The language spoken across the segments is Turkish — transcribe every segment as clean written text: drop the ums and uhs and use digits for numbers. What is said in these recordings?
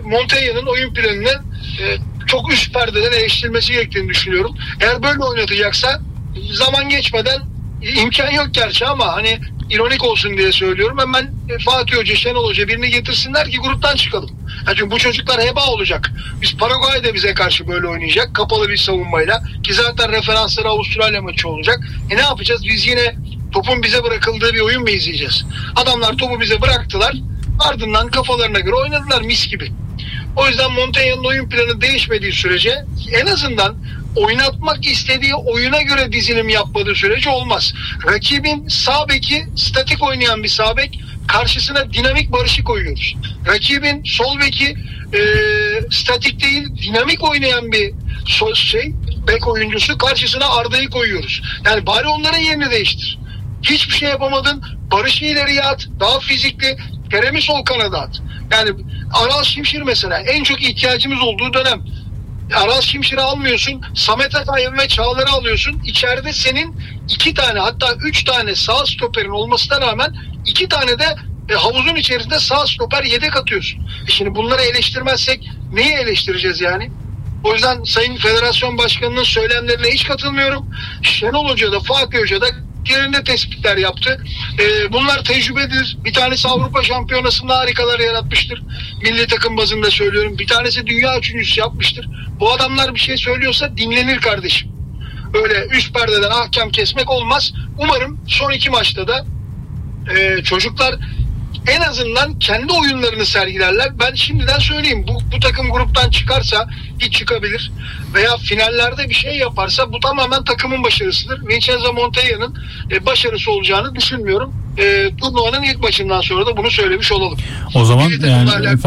Montella'nın oyun planını çok üst perdeden eleştirilmesi gerektiğini düşünüyorum. Eğer böyle oynatacaksa zaman geçmeden, imkan yok gerçi ama hani ironik olsun diye söylüyorum, hemen Fatih Hoca, Şenol Hoca birini getirsinler ki gruptan çıkalım. Yani çünkü bu çocuklar heba olacak. Biz Paraguay'da bize karşı böyle oynayacak. Kapalı bir savunmayla. Ki zaten referansları Avustralya maçı olacak. Ne yapacağız? Biz yine topun bize bırakıldığı bir oyun mu izleyeceğiz? Adamlar topu bize bıraktılar. Ardından kafalarına göre oynadılar mis gibi. O yüzden Montella'nın oyun planı değişmediği sürece, en azından oynatmak istediği oyuna göre dizilim yapmadığı sürece olmaz. Rakibin sağ beki statik oynayan bir sağ bek, karşısına dinamik Barış'ı koyuyoruz. Rakibin sol beki statik değil, dinamik oynayan bir bek oyuncusu, karşısına Arda'yı koyuyoruz. Yani bari onların yerini değiştir. Hiçbir şey yapamadın. Barış'ı ileriye at. Daha fizikli. Kerem'i sol kanada at. Yani Aras Şimşir mesela en çok ihtiyacımız olduğu dönem. Aras Şimşir'i almıyorsun. Samet Akay'ın ve Çağlar'ı alıyorsun. İçeride senin 2 tane, hatta 3 tane sağ stoperin olmasına rağmen 2 tane de havuzun içerisinde sağ stoper yedek atıyorsun. Şimdi bunları eleştirmezsek neyi eleştireceğiz yani? O yüzden Sayın Federasyon Başkanı'nın söylemlerine hiç katılmıyorum. Şenol Hoca da Fatih Hoca da yerinde tespitler yaptı. Bunlar tecrübedir. Bir tanesi Avrupa Şampiyonası'nda harikalar yaratmıştır. Milli takım bazında söylüyorum. Bir tanesi dünya üçüncüsü yapmıştır. Bu adamlar bir şey söylüyorsa dinlenir kardeşim. Öyle üst perdeden ahkam kesmek olmaz. Umarım son 2 maçta da çocuklar en azından kendi oyunlarını sergilerler. Ben şimdiden söyleyeyim, bu takım gruptan çıkarsa, hiç çıkabilir veya finallerde bir şey yaparsa bu tamamen takımın başarısıdır. Vincenzo Montella'nın başarısı olacağını düşünmüyorum. Turnuvanın ilk maçından sonra da bunu söylemiş olalım. O zaman yani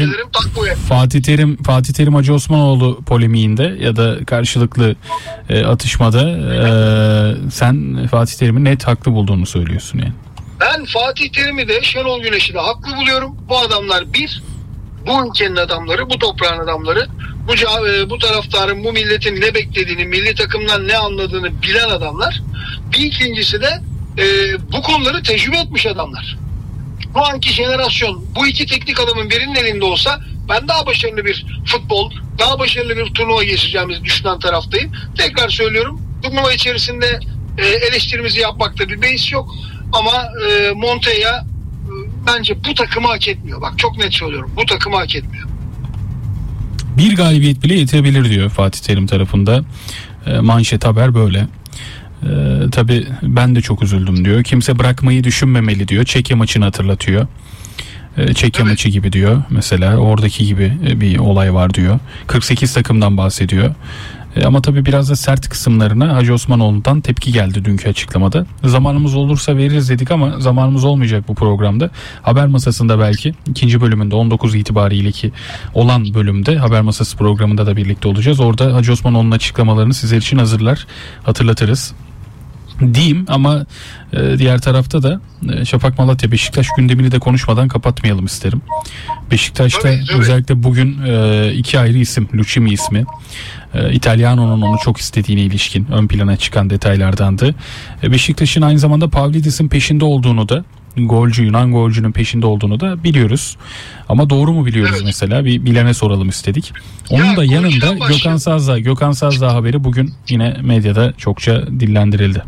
Fatih Terim Hacı Osmanoğlu polemiğinde ya da karşılıklı atışmada sen Fatih Terim'i net haklı bulduğunu söylüyorsun yani. Ben Fatih Terim'i de Şenol Güneş'i de haklı buluyorum. Bu adamlar bu ülkenin adamları, bu toprağın adamları, bu taraftarın, bu milletin ne beklediğini, milli takımdan ne anladığını bilen adamlar. Bir ikincisi de bu konuları tecrübe etmiş adamlar. Bu anki jenerasyon bu 2 teknik adamın birinin elinde olsa ben daha başarılı bir futbol, daha başarılı bir turnuva geçireceğimizi düşünen taraftayım. Tekrar söylüyorum, turnuva içerisinde eleştirimizi yapmakta bir beis yok. Ama Montella bence bu takımı hak etmiyor. Bak çok net söylüyorum. Bu takımı hak etmiyor. Bir galibiyet bile yetebilir diyor Fatih Terim tarafında. Manşet haber böyle. Tabii ben de çok üzüldüm diyor. Kimse bırakmayı düşünmemeli diyor. Çekya maçını hatırlatıyor. Çekya maçı gibi diyor. Mesela oradaki gibi bir olay var diyor. 48 takımdan bahsediyor. Ama tabii biraz da sert kısımlarına Hacı Osmanoğlu'ndan tepki geldi dünkü açıklamada. Zamanımız olursa veririz dedik ama zamanımız olmayacak bu programda. Haber Masası'nda belki ikinci bölümünde 19 itibariyle ki olan bölümde Haber Masası programında da birlikte olacağız. Orada Hacı Osmanoğlu'nun açıklamalarını sizler için hatırlatırız diyeyim ama diğer tarafta da Şafak Malatya Beşiktaş gündemini de konuşmadan kapatmayalım isterim. Beşiktaş'ta tabii. Özellikle bugün 2 ayrı isim, Lucchini ismi, İtalyano'nun onu çok istediğine ilişkin ön plana çıkan detaylardandı. Beşiktaş'ın aynı zamanda Pavlidis'in peşinde olduğunu da, Yunan golcünün peşinde olduğunu da biliyoruz. Ama doğru mu biliyoruz evet. Mesela bir bilene soralım istedik. Onun da yanında Gökhan Sazdağ haberi bugün yine medyada çokça dillendirildi.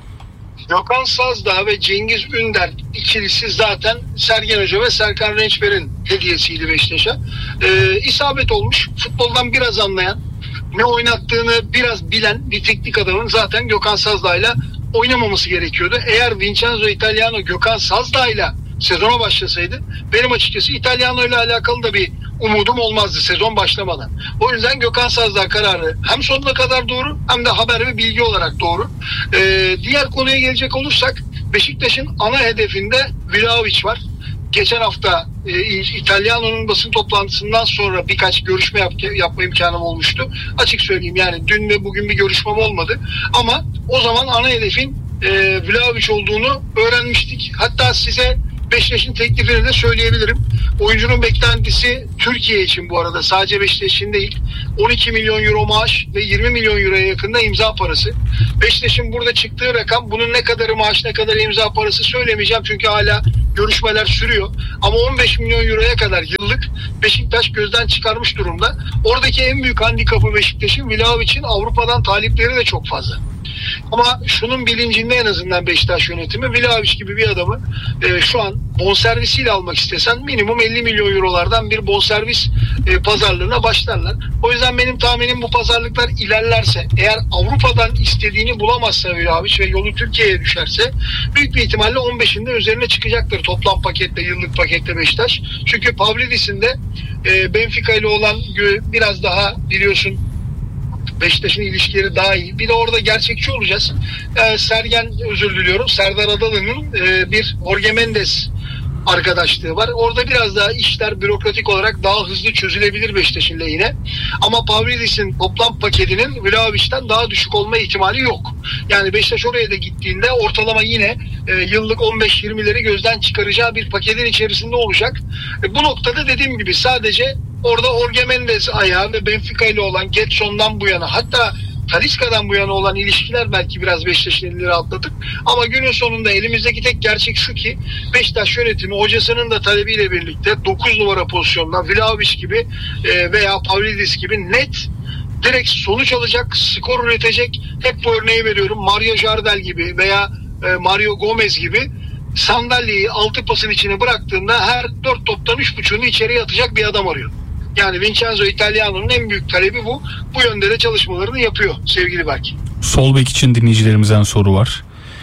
Gökhan Sazdağ ve Cengiz Ünder ikilisi zaten Sergen Hoca ve Serkan Rençber'in hediyesiydi Beşiktaş'a. İsabet olmuş. Futboldan biraz anlayan, ne oynattığını biraz bilen bir teknik adamın zaten Gökhan Sazdağ'yla oynamaması gerekiyordu. Eğer Vincenzo Italiano Gökhan Sazdağ'yla sezona başlasaydı benim açıkçası Italiano ile alakalı da bir umudum olmazdı sezon başlamadan. O yüzden Gökhan Sazdağ kararı hem sonuna kadar doğru hem de haber ve bilgi olarak doğru. Diğer konuya gelecek olursak Beşiktaş'ın ana hedefinde Vlahovic var. Geçen hafta İtalyano'nun basın toplantısından sonra birkaç görüşme yapma imkanım olmuştu. Açık söyleyeyim yani dün ve bugün bir görüşmem olmadı. Ama o zaman ana hedefin Vlahovic olduğunu öğrenmiştik. Hatta size Beşiktaş'ın teklifini de söyleyebilirim. Oyuncunun beklentisi Türkiye için bu arada sadece Beşiktaş için değil. 12 milyon euro maaş ve 20 milyon euroya yakında imza parası. Beşiktaş'ın burada çıktığı rakam bunun ne kadarı maaş ne kadar imza parası söylemeyeceğim. Çünkü hala görüşmeler sürüyor. Ama 15 milyon euroya kadar yıllık Beşiktaş gözden çıkarmış durumda. Oradaki en büyük handikapı Beşiktaş'ın, Vlahovic'in Avrupa'dan talipleri de çok fazla. Ama şunun bilincinde en azından Beşiktaş yönetimi, Vlahovic gibi bir adamı şu an bonservisiyle almak istesen minimum 50 milyon eurolardan bir bonservis pazarlığına başlarlar. O yüzden benim tahminim bu pazarlıklar ilerlerse, eğer Avrupa'dan istediğini bulamazsa Vlahovic ve yolu Türkiye'ye düşerse, büyük bir ihtimalle 15'inde üzerine çıkacaktır toplam pakette, yıllık pakette Beşiktaş. Çünkü Pavlidis'in de Benfica ile olan biraz daha biliyorsun Beşiktaş'ın ilişkileri daha iyi. Bir de orada gerçekçi olacağız. Serdar Adalı'nın bir Jorge Mendes arkadaşlığı var. Orada biraz daha işler bürokratik olarak daha hızlı çözülebilir Beşiktaş'ın lehine. Ama Pavlidis'in toplam paketinin Vlahovic'ten daha düşük olma ihtimali yok. Yani Beşiktaş oraya da gittiğinde ortalama yine yıllık 15-20'leri gözden çıkaracağı bir paketin içerisinde olacak. Bu noktada dediğim gibi sadece orada Jorge Mendes ayağı ve Benfica ile olan Getson'dan bu yana, hatta Talisca'dan bu yana olan ilişkiler belki biraz Beşiktaş'ın elleri atladık. Ama günün sonunda elimizdeki tek gerçek şu ki Beşiktaş yönetimi hocasının da talebiyle birlikte 9 numara pozisyonda Vlahovic gibi veya Pavlidis gibi net direkt sonuç alacak, skor üretecek. Hep bu örneği veriyorum. Mario Jardel gibi veya Mario Gomez gibi sandalyeyi 6 pasın içine bıraktığında her 4 toptan 3.5'unu içeriye atacak bir adam arıyor. Yani Vincenzo Italiano'nun en büyük talebi bu. Bu yönde de çalışmalarını yapıyor sevgili Berk. Sol bek için dinleyicilerimizden soru var.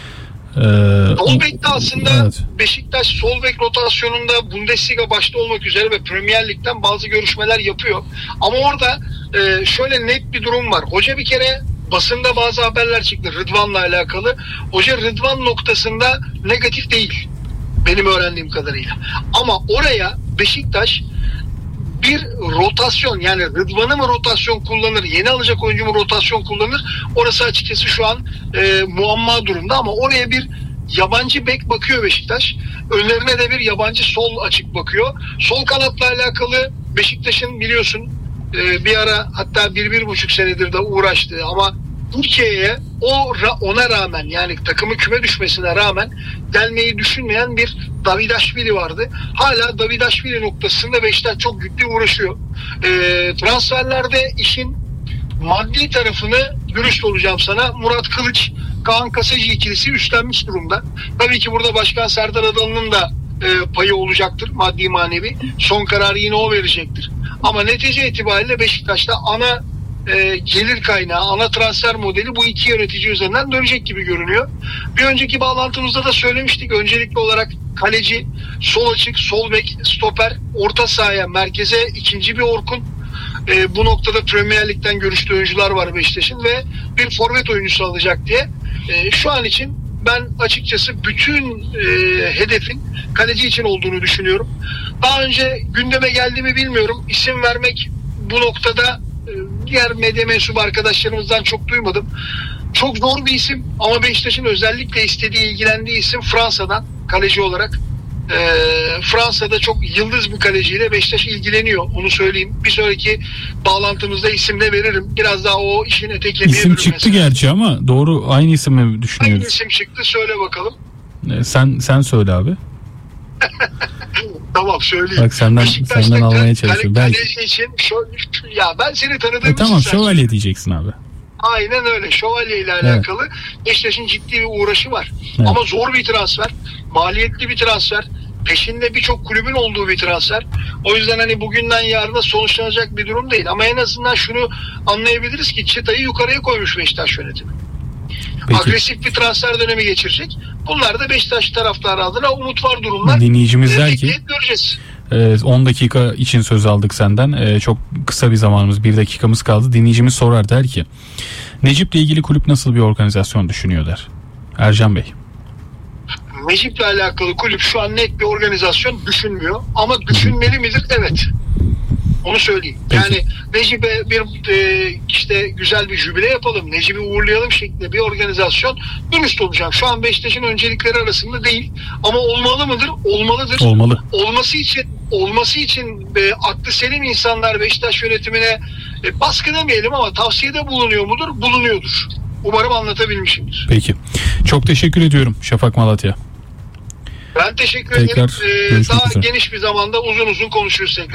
Sol bekte aslında evet. Beşiktaş sol bek rotasyonunda Bundesliga başta olmak üzere ve Premier Lig'den bazı görüşmeler yapıyor. Ama orada şöyle net bir durum var. Hoca bir kere basında bazı haberler çıktı Rıdvan'la alakalı. Hoca Rıdvan noktasında negatif değil benim öğrendiğim kadarıyla. Ama oraya Beşiktaş bir rotasyon, yani Rıdvan'ı mı rotasyon kullanır, yeni alacak oyuncu mu rotasyon kullanır, orası açıkçası şu an muamma durumda. Ama oraya bir yabancı bek bakıyor Beşiktaş. Önlerine de bir yabancı sol açık bakıyor. Sol kanatla alakalı Beşiktaş'ın biliyorsun bir ara hatta 1-1,5 senedir de uğraştı ama Türkiye'ye ona rağmen, yani takımı küme düşmesine rağmen gelmeyi düşünmeyen bir Davidashvili vardı. Hala Davidashvili noktasında Beşiktaş çok ciddi uğraşıyor. Transferlerde işin maddi tarafını, dürüst olacağım sana, Murat Kılıç, Kaan Kasacı ikilisi üstlenmiş durumda. Tabii ki burada Başkan Serdar Adalı'nın da payı olacaktır, maddi manevi. Son kararı yine o verecektir. Ama netice itibariyle Beşiktaş'ta ana gelir kaynağı, ana transfer modeli bu iki yönetici üzerinden dönecek gibi görünüyor. Bir önceki bağlantımızda da söylemiştik. Öncelikli olarak kaleci, sol açık, sol bek, stoper, orta sahaya, merkeze ikinci bir Orkun. Bu noktada Premier Lig'den görüştüğü oyuncular var Beşiktaş'ın ve bir forvet oyuncusu alacak diye. Şu an için ben açıkçası bütün hedefin kaleci için olduğunu düşünüyorum. Daha önce gündeme geldi mi bilmiyorum. İsim vermek bu noktada diğer medya mensubu arkadaşlarımızdan çok duymadım. Çok zor bir isim ama Beşiktaş'ın özellikle istediği, ilgilendiği isim Fransa'dan kaleci olarak. Fransa'da çok yıldız bir kaleciyle Beşiktaş ilgileniyor. Onu söyleyeyim. Bir sonraki bağlantımızda isim de veririm. Biraz daha o işin ete kemiğe İsim çıktı mesela. Gerçi ama doğru aynı isim mi düşünüyoruz? Aynı isim çıktı, söyle bakalım. Sen söyle abi. Tamam, söyleyeyim. Bak senden almaya çalışıyorum. Kaleci için ya ben seni tanıdığım tamam, şövalye diyeceksin abi. Aynen öyle. Şövalye ile alakalı Beşiktaş'ın ciddi bir uğraşı var. Evet. Ama zor bir transfer. Maliyetli bir transfer. Peşinde birçok kulübün olduğu bir transfer. O yüzden hani bugünden yarına sonuçlanacak bir durum değil. Ama en azından şunu anlayabiliriz ki çıtayı yukarıya koymuş Beşiktaş yönetimi. Peki. Agresif bir transfer dönemi geçirecek. Bunlar da Beşiktaş taraftarı adına umut var durumlar. Dinleyicimiz der ki göreceğiz. 10 dakika için söz aldık senden. Çok kısa bir zamanımız, 1 dakikamız kaldı. Dinleyicimiz sorar, der ki Necip'le ilgili kulüp nasıl bir organizasyon düşünüyor der. Ercan Bey. Necip'le alakalı kulüp şu an net bir organizasyon düşünmüyor. Ama düşünmeli midir? Evet. Onu söyleyeyim. Peki. Yani Necip'e bir işte güzel bir jübile yapalım, Necip'i uğurlayalım şeklinde bir organizasyon dürüst olacağım. Şu an Beşiktaş'ın öncelikleri arasında değil. Ama olmalı mıdır? Olmalıdır. Olmalı. Olması için aklı selim insanlar Beşiktaş yönetimine baskı demeyelim ama tavsiyede bulunuyor mudur? Bulunuyordur. Umarım anlatabilmişimdir. Peki. Çok teşekkür ediyorum Şafak Malatya. Ben teşekkür Tekrar ederim. Daha üzere. geniş bir zamanda uzun uzun konuşuruz tekrar.